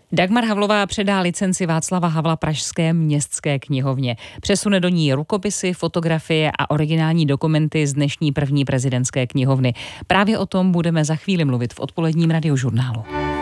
Dagmar Havlová předá licenci Václava Havla pražské městské knihovně. Přesune do ní rukopisy, fotografie a originální dokumenty z dnešní první prezidentské knihovny. Právě o tom budeme za chvíli mluvit v odpoledním radiožurnálu.